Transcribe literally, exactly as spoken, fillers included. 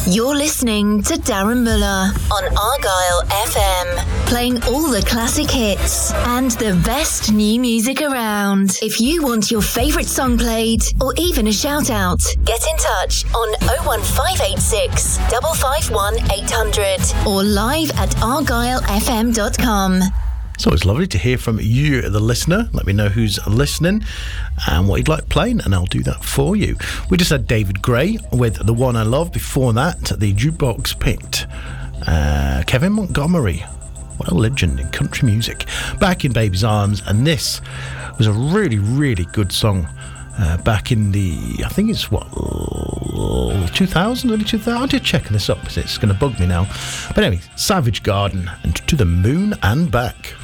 You're listening to Darren Muller on Argyle F M, playing all the classic hits and the best new music around. If you want your favourite song played or even a shout out, get in touch on oh one five eight six, five five one, eight hundred or live at argyle f m dot com. So it's lovely to hear from you, the listener. Let me know who's listening and what you'd like playing, and I'll do that for you. We just had David Gray with The One I Love. Before that, the jukebox picked uh, Kevin Montgomery. What a legend in country music. Back in Baby's Arms, and this was a really, really good song. Uh, back in the, I think it's what, two thousand, early two thousand? I'll just check this up because it's going to bug me now. But anyway, Savage Garden and To the Moon and Back.